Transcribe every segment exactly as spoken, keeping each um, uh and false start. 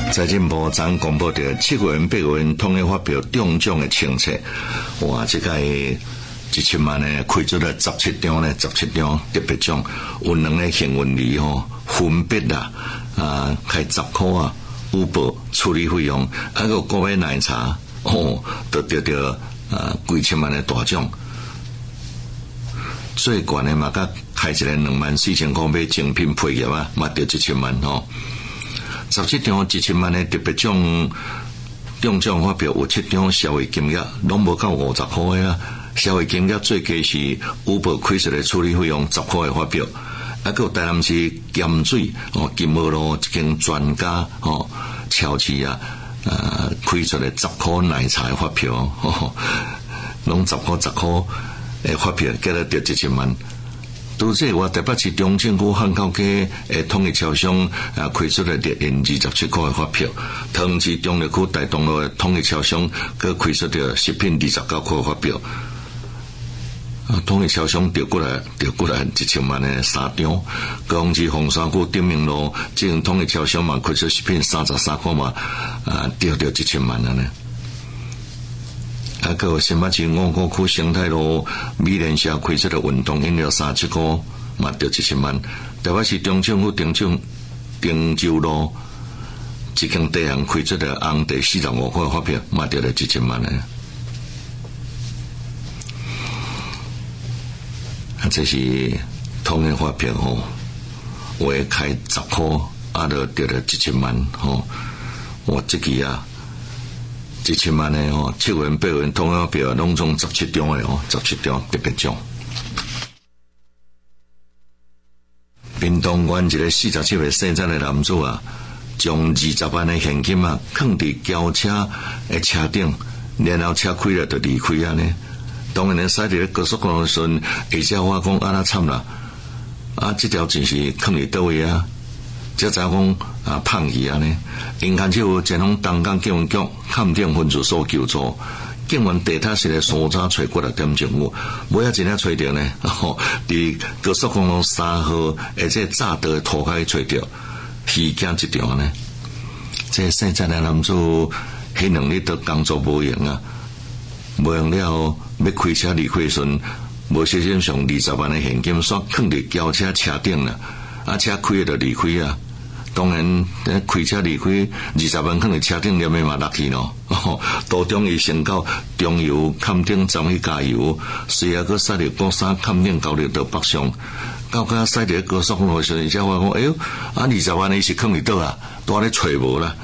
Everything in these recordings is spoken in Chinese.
财政部昨公布着七月份、八月份统一发表中奖的清册，哇！这个一千万呢，开出了十七张呢，十七张特别奖，有两个幸运儿吼，分别啦啊，开十块啊，五宝处理费用，还有各位奶茶哦，都得到啊几千万的大奖。最悬的嘛，甲开一个两万四千块买精品配业啊，嘛得一千万吼。十七张一千万的特别奖中奖发表，有七张消费金额拢无到五十块的啊，消费金额最低是五百开出的处理费用十块的发表，啊，还有台南市咸水哦金茂路一间专家哦超市啊，啊开出的十块奶茶的发票哦，拢十块十块诶发票，计了得一千万。拄这我台北市中正区汉口街诶统一超商啊开出了二元二十七块的发票，桃园市中立区大东路的统一超商佮开出了食品二十九块发票，啊统一超商调过来调过来一千万的三张，高雄市凤山区顶明路这间统一超商嘛开出食品三十三块嘛啊调调一千万了呢。啊，还有新北市五股区生态路美联社开出的运动饮料三七块，嘛得一千万。台北市中正区丁州丁州路一间地行开出的红茶四十五块发票，嘛得了一千万呢。啊，这是统一发票吼，我开十块，啊，就得了一千万吼。我这个啊。一千万的哦，七月份、八月份统一发表，拢总十七张的哦，十七张特别奖。屏东县一个四十七岁生产的男子啊，将二十万的现金啊，放伫轿车的车顶，然后车开了就离开啊呢。当然咧，驶伫高速公路时，而且我讲啊那惨啦，啊，这条钱是放伫倒位啊？才知讲啊，胖去啊呢！因牵手前往东港警察局勘定分驻所求助，警员地踏实的搜查找过来点证物，尾仔真正找着呢。吼、哦，伫高速公路三号，而且乍道的涂骹找着，虚惊一条呢。这生产的男子，迄两日都工作无用啊，无用了后要开车离开时，无小心上二十万的现金煞放伫轿车车顶啦，啊车开就离开啊。当然，开车离开二十万，可能车顶了面嘛落去咯。途中伊先到中油勘定站去加油，随后佮驶入国三勘定交流道北上，到甲驶入高速公路时，伊才发讲，哎哟，啊二十万伊是放伫倒啊，都咧找无啦。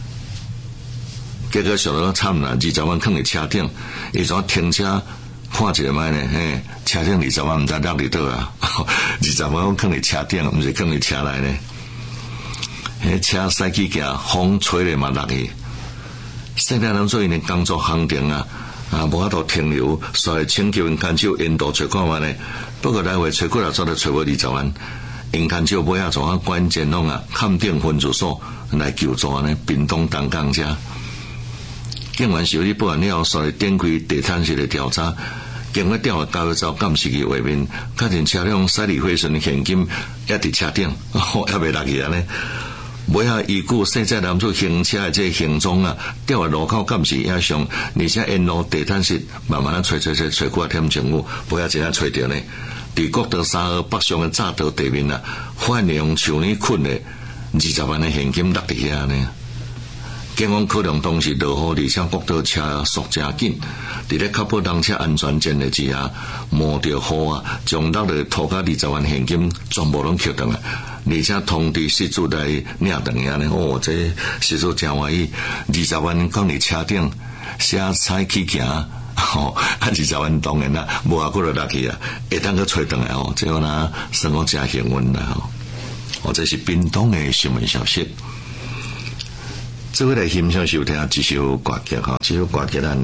结果上到惨啦，二十万放伫车顶，伊怎停车看一下卖呢？嘿，车顶二十万毋知落伫倒啊，二十万放伫车顶，毋是放伫车内呢。迄车驶起行，风吹咧嘛落去。现在人做因的工作行程啊，啊无法度停留，所以请求因牵手沿途找看卖咧。不过来回找过来，做都找无二十万。因牵手尾仔从啊关前弄啊，勘定分驻所来求助呢，屏东东港遮。警员受理报案了后，所以展开地毯式的调查。经过调查，交照监视器画面，确认车辆驶离开时现金也伫车顶，哦，也未落去安尼。尾下依据细仔男子行车的这个行踪啊，调路口监视影像，而且沿路地毯式慢慢啊找找找找过添证物，尾下真啊找着呢。伫国道三号北上的匝道地面啊，发现用树泥捆的二十万的现金落伫遐呢。警方考量当时落雨，而且国道车速真紧，伫咧确保人车安全前提之下，冒着雨啊，将落来涂骹二十万现金全部拢捡回来。而且通知失主来领回去呢，哦，这失主真欢喜，二十万放伫车顶，写彩去行，吼、哦，啊二十万当然啦，无啊，过来落去啊，会当去找回来哦，这个呢，算讲真幸运啦吼。哦，这是屏东的新闻消息。这位来欣赏收听一首歌曲吼，这首歌曲咱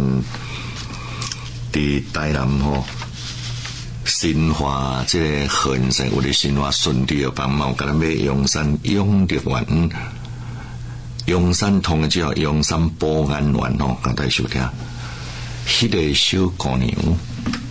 伫台南吼。新华这个恒生有咧新华顺利的帮忙，甲咱买阳山永乐园、阳山通的叫阳山保安园吼，甲大家收听，迄个小姑娘。